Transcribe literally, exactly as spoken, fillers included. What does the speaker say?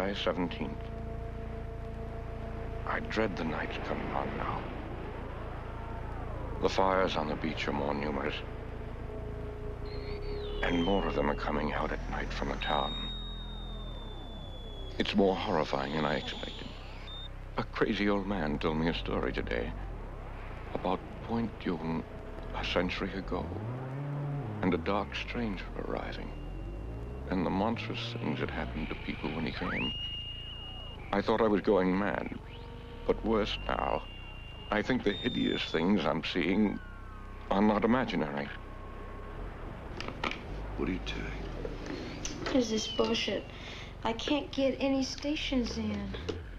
July seventeenth. I dread the night coming on now. The fires on the beach are more numerous. And more of them are coming out at night from the town. It's more horrifying than I expected. A crazy old man told me a story today about Point Dugan a century ago, and a dark stranger arriving, and the monstrous things that happened to people when he came. I thought I was going mad, but worse now. I think the hideous things I'm seeing are not imaginary. What are you doing? What is this bullshit? I can't get any stations in.